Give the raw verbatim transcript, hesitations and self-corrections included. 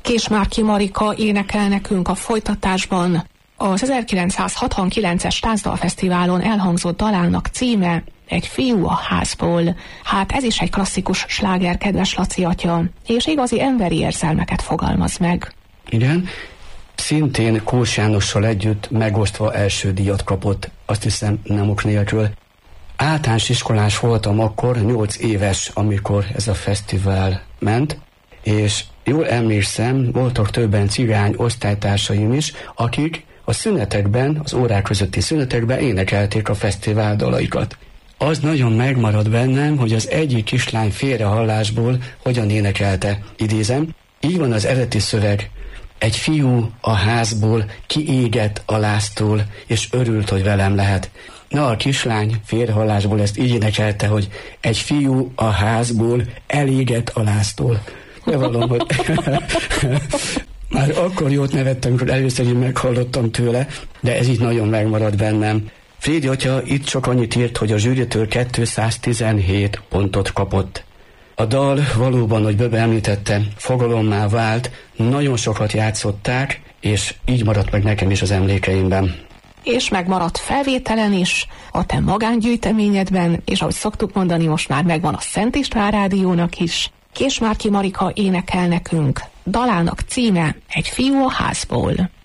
Késmárki Marika énekel nekünk a folytatásban. Az ezerkilencszázhatvankilences Tánzdalfesztiválon elhangzott dalának címe Egy fiú a házból. Hát ez is egy klasszikus sláger, kedves Laci atya, és igazi emberi érzelmeket fogalmaz meg. Igen, szintén Kós Jánossal együtt megosztva első díjat kapott, azt hiszem nem ok nélkül. Általános iskolás voltam akkor, nyolc éves, amikor ez a fesztivál ment, és jól emlékszem, voltak többen cigány osztálytársaim is, akik a szünetekben, az órák közötti szünetekben énekelték a fesztivál dalaikat. Az nagyon megmaradt bennem, hogy az egyik kislány félrehallásból hogyan énekelte, idézem, így van az eredeti szöveg: egy fiú a házból kiégett a láztól, és örült, hogy velem lehet. Na, a kislány félrehallásból ezt így énekelte, hogy egy fiú a házból elégett a láztól. Bevallom, hogy már akkor jót nevettem, amikor először én meghallottam tőle, de ez így nagyon megmaradt bennem. Frédi atya itt csak annyit írt, hogy a zsűritől kétszáztizenhét pontot kapott. A dal valóban, hogy Böbe említette, fogalommá vált, nagyon sokat játszották, és így maradt meg nekem is az emlékeimben. És megmaradt felvételen is, a te magángyűjteményedben, és ahogy szoktuk mondani, most már megvan a Szent István Rádiónak is. Késmárki Marika énekel nekünk, dalának címe Egy fiú a házból.